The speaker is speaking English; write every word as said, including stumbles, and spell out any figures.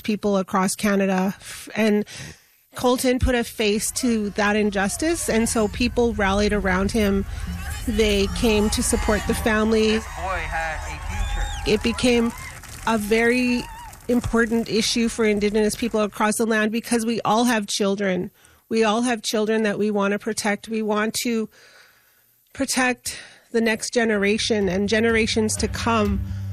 people across Canada. And Colton put a face to that injustice, and so people rallied around him. They came to support the family. This boy had a future. It became a very important issue for Indigenous people across the land because we all have children. We all have children that we want to protect. We want to protect the next generation and generations to come.